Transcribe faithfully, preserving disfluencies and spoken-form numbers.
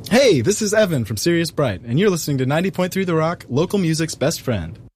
Hey, this is Evan from Sirius Bright, and you're listening to ninety point three The Rock, local music's best friend.